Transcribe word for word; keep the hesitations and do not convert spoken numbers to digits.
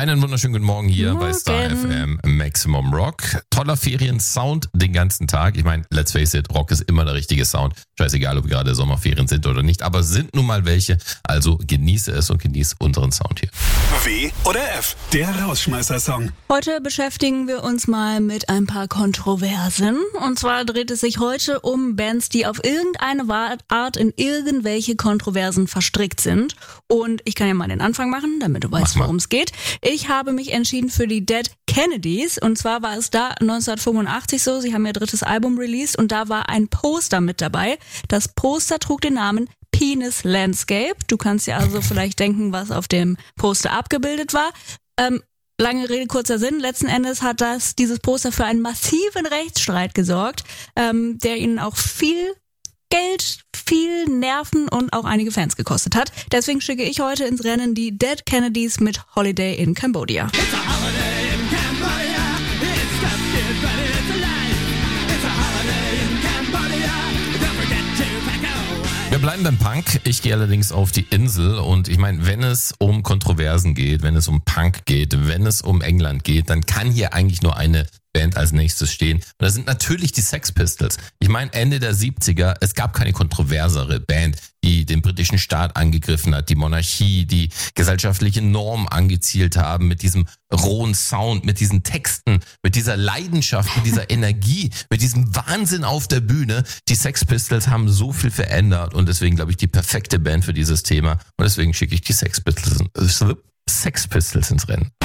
Einen wunderschönen guten Morgen hier Morgen. bei Star F M Maximum Rock. Toller Feriensound den ganzen Tag. Ich meine, let's face it, Rock ist immer der richtige Sound. Scheißegal, ob gerade Sommerferien sind oder nicht, aber sind nun mal welche. Also genieße es und genieße unseren Sound hier. W oder F, der Rausschmeißer-Song. Heute beschäftigen wir uns mal mit ein paar Kontroversen. Und zwar dreht es sich heute um Bands, die auf irgendeine Art in irgendwelche Kontroversen verstrickt sind. Und ich kann ja mal den Anfang machen, damit du weißt, worum es geht. Ich habe mich entschieden für die Dead Kennedys. Und zwar war es da neunzehnhundertfünfundachtzig so, sie haben ihr drittes Album released und da war ein Poster mit dabei. Das Poster trug den Namen Penis Landscape. Du kannst dir also vielleicht denken, was auf dem Poster abgebildet war. Ähm, lange Rede, kurzer Sinn. Letzten Endes hat das dieses Poster für einen massiven Rechtsstreit gesorgt, ähm, der ihnen auch viel Geld, viel Nerven und auch einige Fans gekostet hat. Deswegen schicke ich heute ins Rennen die Dead Kennedys mit Holiday in Cambodia. It's a holiday in Cambodia. It's tough, kid, but it's alive. It's a holiday in Cambodia. Don't forget to pack away. Wir bleiben beim Punk. Ich gehe allerdings auf die Insel und ich meine, wenn es um Kontroversen geht, wenn es um Punk geht, wenn es um England geht, dann kann hier eigentlich nur eine Band als nächstes stehen. Und das sind natürlich die Sex Pistols. Ich meine, Ende der siebziger, es gab keine kontroversere Band, die den britischen Staat angegriffen hat, die Monarchie, die gesellschaftliche Normen angezielt haben, mit diesem rohen Sound, mit diesen Texten, mit dieser Leidenschaft, mit dieser Energie, mit diesem Wahnsinn auf der Bühne. Die Sex Pistols haben so viel verändert und deswegen glaube ich die perfekte Band für dieses Thema. Und deswegen schicke ich die Sex Pistols, Sex Pistols ins Rennen.